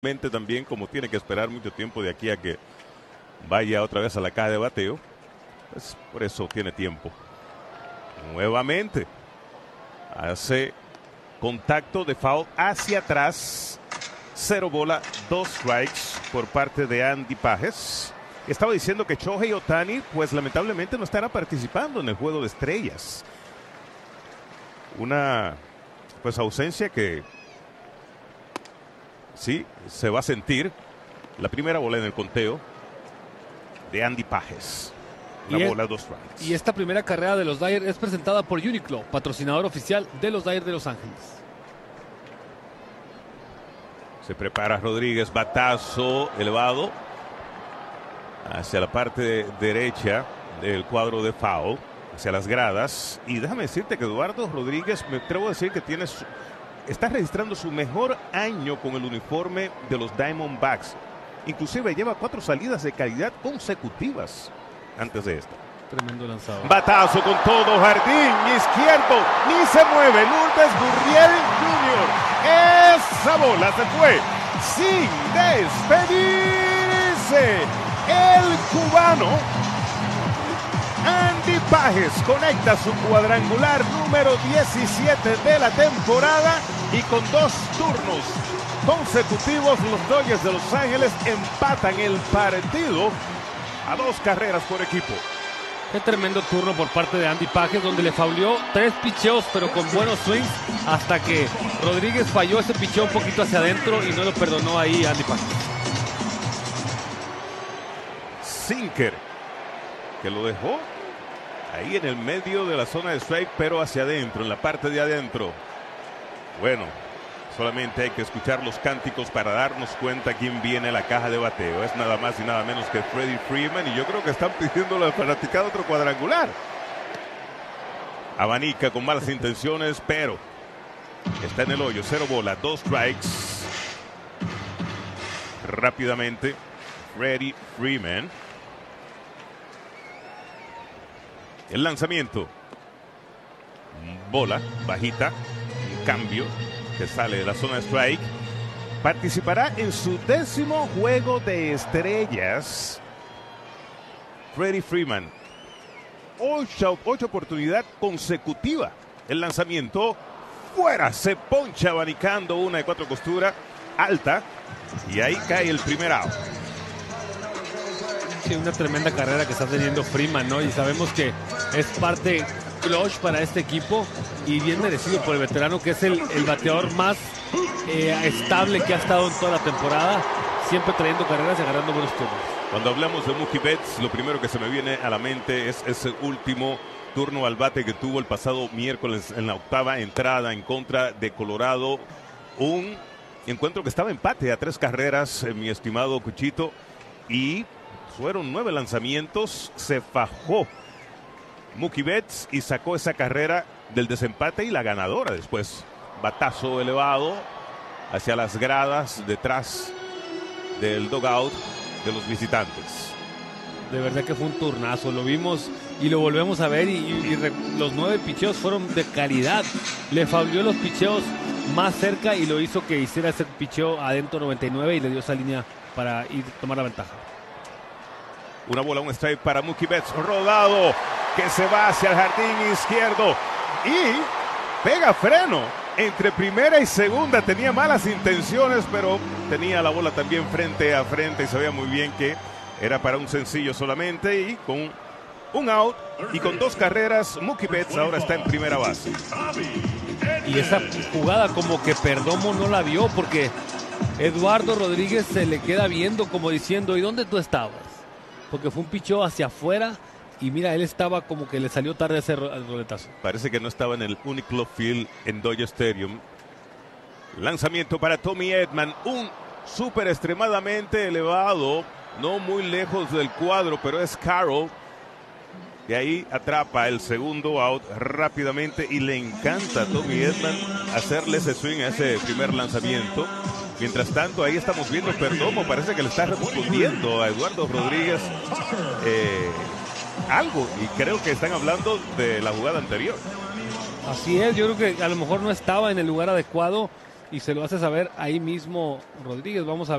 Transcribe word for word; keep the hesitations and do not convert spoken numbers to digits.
También, como tiene que esperar mucho tiempo de aquí a que vaya otra vez a la caja de bateo, pues por eso tiene tiempo. Nuevamente hace contacto de foul hacia atrás, cero bola, dos strikes por parte de Andy Pages. Estaba diciendo que Shohei Ohtani pues lamentablemente no estará participando en el juego de estrellas, una pues ausencia que sí, se va a sentir. La primera bola en el conteo de Andy Pages. Una bola, dos strikes. Y esta primera carrera de los Dodgers es presentada por Uniqlo, patrocinador oficial de los Dodgers de Los Ángeles. Se prepara Rodríguez, batazo elevado hacia la parte derecha del cuadro de foul, hacia las gradas. Y déjame decirte que Eduardo Rodríguez, me atrevo a decir que tiene su, está registrando su mejor año con el uniforme de los Diamondbacks. Inclusive lleva cuatro salidas de calidad consecutivas antes de esta. Tremendo lanzador. Batazo con todo, jardín izquierdo, ni se mueve. Lourdes Gurriel junior Esa bola se fue sin despedirse. El cubano Andy Pages conecta su cuadrangular número diecisiete de la temporada y con dos turnos consecutivos los Dodgers de Los Ángeles empatan el partido a dos carreras por equipo. Qué tremendo turno por parte de Andy Pages, donde le fauleó tres picheos pero con buenos swings hasta que Rodríguez falló ese picheo un poquito hacia adentro y no lo perdonó ahí Andy Pages. Sinker, que lo dejó ahí en el medio de la zona de strike, pero hacia adentro, en la parte de adentro. Bueno, solamente hay que escuchar los cánticos para darnos cuenta quién viene a la caja de bateo. Es nada más y nada menos que Freddie Freeman, y yo creo que están pidiendo al fanaticado otro cuadrangular. Abanica con malas intenciones, pero está en el hoyo. Cero bola, dos strikes. Rápidamente, Freddie Freeman. El lanzamiento, bola bajita, un cambio que sale de la zona de strike. Participará en su décimo juego de estrellas Freddie Freeman. Ocho, ocho oportunidad consecutiva. El lanzamiento fuera, se poncha abanicando una de cuatro costura alta y ahí cae el primer out. Sí, una tremenda carrera que está teniendo Freeman, ¿no? Y sabemos que es parte clutch para este equipo y bien merecido por el veterano, que es el, el bateador más eh, estable que ha estado en toda la temporada, siempre trayendo carreras y agarrando buenos turnos. Cuando hablamos de Mookie Betts, lo primero que se me viene a la mente es ese último turno al bate que tuvo el pasado miércoles en la octava entrada en contra de Colorado. Un encuentro que estaba empate a tres carreras, eh, mi estimado Cuchito, y fueron nueve lanzamientos, se fajó Mookie Betts y sacó esa carrera del desempate y la ganadora después. Batazo elevado hacia las gradas detrás del dugout de los visitantes. De verdad que fue un turnazo, lo vimos y lo volvemos a ver y, y, y re, los nueve picheos fueron de calidad. Le fauleó los picheos más cerca y lo hizo que hiciera ese picheo adentro noventa y nueve y le dio esa línea para ir tomar la ventaja. Una bola, un strike para Mookie Betts, rodado, que se va hacia el jardín izquierdo y pega freno entre primera y segunda. Tenía malas intenciones, pero tenía la bola también frente a frente y sabía muy bien que era para un sencillo solamente. Y con un out y con dos carreras, Mookie Betts ahora está en primera base. Y esa jugada como que Perdomo no la vio, porque Eduardo Rodríguez se le queda viendo como diciendo, ¿y dónde tú estabas? Porque fue un picheo hacia afuera y mira, él estaba como que le salió tarde ese roletazo. Parece que no estaba en el Uniqlo Field en Dodger Stadium. Lanzamiento para Tommy Edman, un súper extremadamente elevado, no muy lejos del cuadro, pero es Carroll. Y ahí atrapa el segundo out rápidamente y le encanta a Tommy Edman hacerle ese swing a ese primer lanzamiento. Mientras tanto, ahí estamos viendo Perdomo, parece que le está respondiendo a Eduardo Rodríguez eh, algo, y creo que están hablando de la jugada anterior. Así es, yo creo que a lo mejor no estaba en el lugar adecuado y se lo hace saber ahí mismo Rodríguez. Vamos a